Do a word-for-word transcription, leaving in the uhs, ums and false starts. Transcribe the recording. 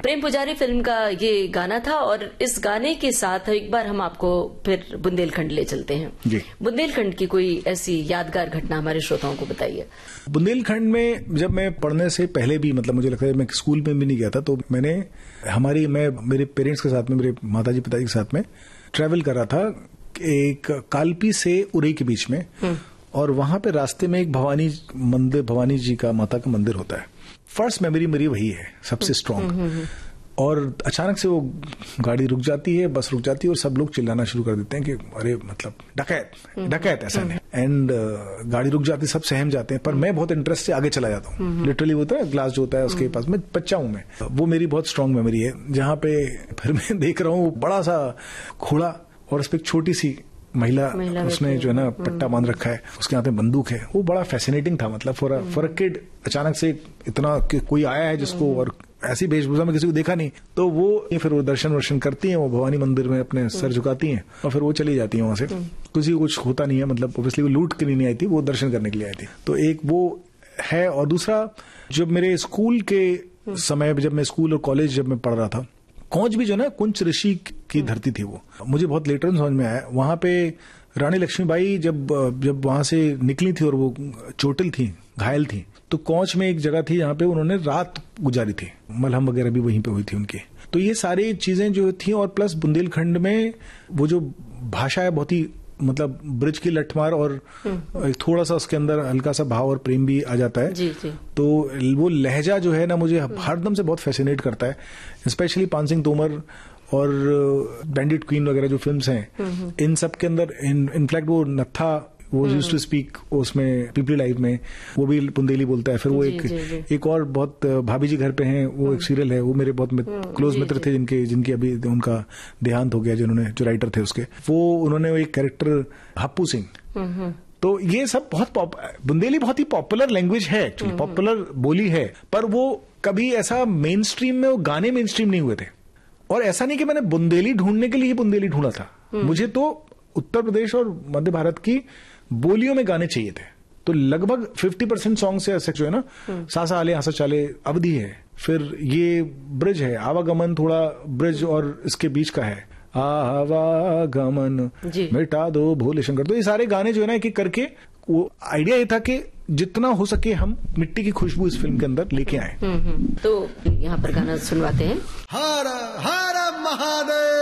प्रेम पुजारी फिल्म का ये गाना था और इस गाने के साथ एक बार हम आपको फिर बुंदेलखंड ले चलते हैं जी। बुंदेलखंड की कोई ऐसी यादगार घटना हमारे श्रोताओं को बताइए। बुंदेलखंड में जब मैं पढ़ने से पहले भी, मतलब मुझे लगता है मैं स्कूल में भी नहीं गया था, तो मैंने हमारी मैं मेरे पेरेंट्स के साथ में, मेरे माताजी पिताजी के साथ में ट्रैवल कर रहा था एक कालपी से उरई के बीच में, और वहां पे रास्ते में एक भवानी मंदिर, भवानी जी का माता का मंदिर होता है। फर्स्ट मेमोरी मेरी वही है सबसे स्ट्रांग। और अचानक से वो गाड़ी रुक जाती है, बस रुक जाती है और सब लोग चिल्लाना शुरू कर देते हैं कि अरे मतलब डकैत डकैत ऐसा नहीं। एंड uh, गाड़ी रुक जाती है, सब सहम जाते हैं, पर मैं बहुत इंटरेस्ट से आगे चला जाता हूँ। लिटरली होता है ग्लास जो होता है उसके पास में बच्चा हूं मैं, वो मेरी बहुत स्ट्रांग मेमोरी है। जहां पे फिर मैं देख रहा हूँ बड़ा सा घोड़ा और उस पर एक छोटी सी महिला, उसने जो है ना पट्टा बांध रखा है, उसके हाथ में बंदूक है। वो बड़ा फैसिनेटिंग था, मतलब फॉर फॉर अ किड अचानक से इतना कि कोई आया है जिसको, और ऐसी वेशभूषा में किसी को देखा नहीं, तो वो फिर वो दर्शन वर्शन करती हैं, वो भवानी मंदिर में अपने सर झुकाती हैं और फिर वो चली जाती हैं वहां से। किसी को कुछ होता नहीं है, मतलब ऑब्वियसली वो लूट के लिए नहीं आई थी, वो दर्शन करने के लिए आई थी। तो एक वो है। और दूसरा, जब मेरे स्कूल के समय, जब मैं स्कूल और कॉलेज जब मैं पढ़ रहा था, कोंच भी जो ना कुंच ऋषि की धरती थी, वो मुझे बहुत लेटर समझ में आया। वहां पे रानी लक्ष्मीबाई जब जब वहां से निकली थी और वो चोटिल थी, घायल थी, तो कोंच में एक जगह थी जहां पे उन्होंने रात गुजारी थी, मलहम वगैरह भी वहीं पे हुई थी उनकी। तो ये सारी चीजें जो थी, और प्लस बुंदेलखंड में वो जो भाषा है बहुत ही, मतलब ब्रिज की लठमार, और एक थोड़ा सा उसके अंदर हल्का सा भाव और प्रेम भी आ जाता है। जी, जी। तो वो लहजा जो है ना, मुझे हरदम से बहुत फैसिनेट करता है। स्पेशली पान सिंह तोमर और बैंडिट क्वीन वगैरह जो फिल्म्स हैं, इन सब के अंदर इनफैक्ट वो नत्था, वो यूज्ड टू स्पीक उसमें पीपली लाइव में, वो भी बुंदेली बोलता है। फिर वो एक जी, जी। एक और बहुत भाभी जी घर पे हैं, वो एक सीरियल है, वो मेरे बहुत क्लोज मित्र थे, जिनके जिनकी अभी उनका देहांत हो गया, जिन्होंने जो राइटर थे उसके, वो उन्होंने एक कैरेक्टर हप्पू सिंह। तो ये सब बहुत, बुंदेली बहुत ही पॉपुलर लैंग्वेज है, एक्चुअली पॉपुलर बोली है, पर वो कभी ऐसा मेन स्ट्रीम में, वो गाने मेन स्ट्रीम नहीं हुए थे। और ऐसा नहीं कि मैंने बुंदेली ढूंढने के लिए ही बुंदेली ढूंढा था, मुझे तो उत्तर प्रदेश और मध्य भारत की बोलियों में गाने चाहिए थे। तो लगभग पचास परसेंट सॉन्ग से ऐसे जो है ना, सासा आले हंसा चाले अवधि है, फिर ये ब्रिज है, आवागमन थोड़ा ब्रिज और इसके बीच का है, आवागमन मिटा दो भोले शंकर। तो ये सारे गाने जो है ना, एक एक करके, वो आइडिया ये था कि जितना हो सके हम मिट्टी की खुशबू इस फिल्म के अंदर लेके आए। तो यहाँ पर गाना सुनवाते हैं। हर हर महादेव।